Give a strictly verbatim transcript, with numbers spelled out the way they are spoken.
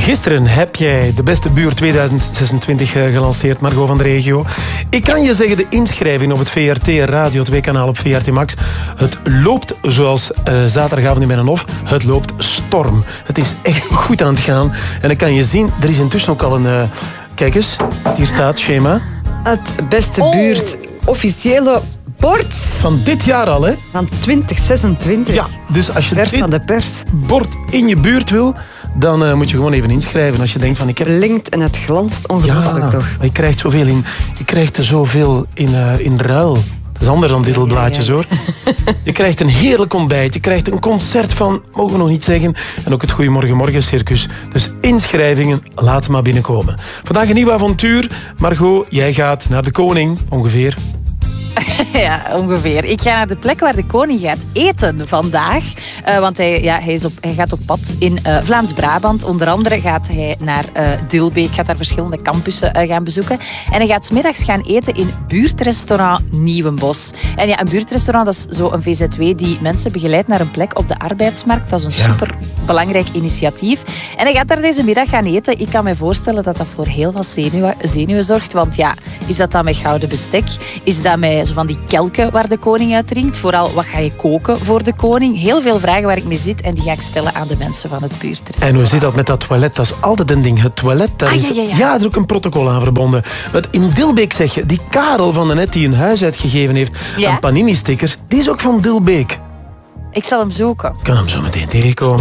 Gisteren heb jij de beste buurt tweeduizend zesentwintig gelanceerd, Margot van de Regio. Ik kan je zeggen, de inschrijving op het V R T Radio twee kanaal op V R T Max. Het loopt zoals uh, zaterdagavond in Mijn Hof. Het loopt storm. Het is echt goed aan het gaan. En ik kan je zien, er is intussen ook al een... Uh, kijk eens, hier staat schema. Het beste oh. buurt officiële bord. Van dit jaar al, hè? Van twintig zesentwintig. Ja, dus als je vers dit van de pers. bord in je buurt wil, dan uh, moet je gewoon even inschrijven. Als je denkt van... ik heb... blinkt en het glanst ongelooflijk, ja, toch? Je krijgt zoveel in, je krijgt er zoveel in, uh, in ruil. Dat is anders dan diddelblaadjes, ja, ja, ja. hoor. Je krijgt een heerlijk ontbijt. Je krijgt een concert van, mogen we nog niet zeggen, en ook het Goeiemorgen Morgen Circus. Dus inschrijvingen, laat maar binnenkomen. Vandaag een nieuw avontuur. Margot, jij gaat naar de koning, ongeveer. Ja, ongeveer. Ik ga naar de plek waar de koning gaat eten vandaag. Uh, want hij, ja, hij, is op, hij gaat op pad in uh, Vlaams-Brabant. Onder andere gaat hij naar uh, Dilbeek, gaat daar verschillende campussen uh, gaan bezoeken. En hij gaat 's middags gaan eten in buurtrestaurant Nieuwenbos. En ja, een buurtrestaurant, dat is zo een V Z W die mensen begeleidt naar een plek op de arbeidsmarkt. Dat is een ja. super belangrijk initiatief. En hij gaat daar deze middag gaan eten. Ik kan me voorstellen dat dat voor heel veel zenuwen, zenuwen zorgt. Want ja, is dat dan met gouden bestek? Is dat met zo van die kelken waar de koning uit drinkt? Vooral, wat ga je koken voor de koning? Heel veel vragen waar ik mee zit en die ga ik stellen aan de mensen van het buurtrestaurant. En hoe zit dat met dat toilet? Dat is altijd een ding. Het toilet, daar ah, is, ja, ja, ja. ja, er is ook een protocol aan verbonden. Want in Dilbeek zeg je, die Karel van de Net die een huis uitgegeven heeft ja? aan Panini-stickers, die is ook van Dilbeek. Ik zal hem zoeken. Ik kan hem zo meteen tegenkomen.